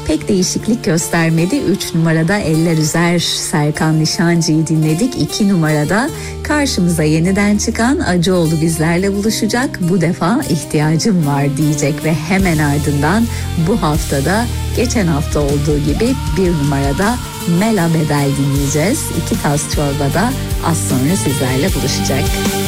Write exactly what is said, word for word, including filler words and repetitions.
pek değişiklik göstermedi. üç numarada Eller Üzer Serkan Nişancı'yı dinledik. iki numarada karşımıza yeniden çıkan Acıoğlu bizlerle buluşacak. Bu defa ihtiyacım var diyecek ve hemen ardından bu haftada geçen hafta olduğu gibi bir numarada Mela Bedel dinleyeceğiz. İki tas çorbada az sonra sizlerle buluşacak.